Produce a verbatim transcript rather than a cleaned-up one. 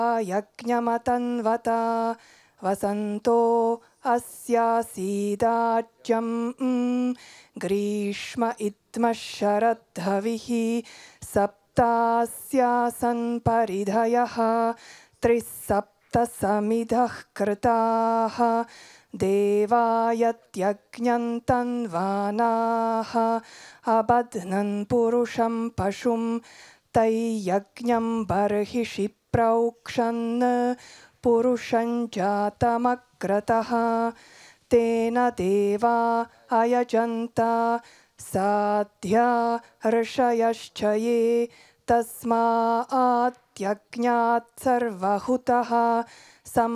यज्ञमतन्वता वसन्तो अस्यासीदाज्यं ग्रीष्म इत्मः शरद्धविः सप्तास्यासन् परिधयः त्रिसप्तसमिधः कृताः देवायत्यज्ञं तन्वानाः अबध्नन् पुरुषं पशुं तैयज्ञं बर्हिषि प्रोक्षन् पुरुषं जातमग्रतः तेन देवा अयजन्त साध्या ऋषयश्च ये तस्मात् यज्ञात् सर्वहुतः